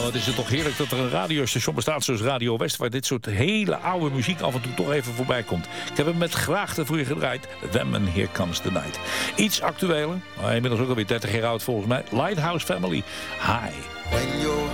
wat is het toch heerlijk dat er een radiostation bestaat zoals Radio West, waar dit soort hele oude muziek af en toe toch even voorbij komt. Ik heb hem met graagte voor je gedraaid. Them and Here Comes the Night. Iets actueler, maar inmiddels ook alweer 30 jaar oud volgens mij. Lighthouse Family. Hi.